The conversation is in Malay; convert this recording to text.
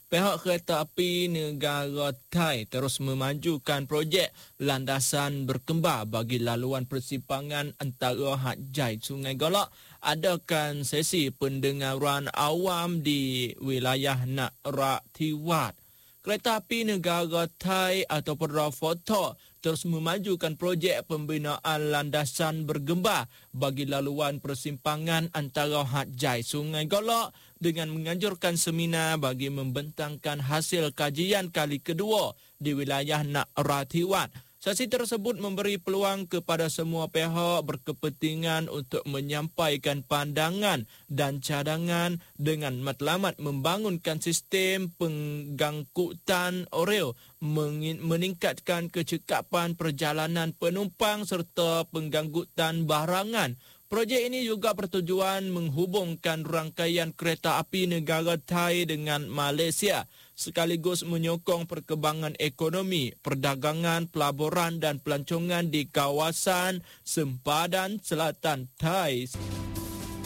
pihak kereta api negara Thai terus memajukan projek landasan berkembar bagi laluan persimpangan antara Hat Yai Sungai Golok. Adakan sesi pendengaran awam di wilayah Narathiwat. Kereta api negara Thai ataupun Rafoto terus memajukan projek pembinaan landasan bergembar bagi laluan persimpangan antara Hat Yai Sungai Golok dengan menganjurkan seminar bagi membentangkan hasil kajian kali kedua di wilayah Narathiwat. Sesi tersebut memberi peluang kepada semua pihak berkepentingan untuk menyampaikan pandangan dan cadangan dengan matlamat membangunkan sistem penggangkutan orel, meningkatkan kecekapan perjalanan penumpang serta penggangkutan barangan. Projek ini juga bertujuan menghubungkan rangkaian kereta api negara Thai dengan Malaysia sekaligus menyokong perkembangan ekonomi, perdagangan, pelaburan dan pelancongan di kawasan sempadan selatan Thai.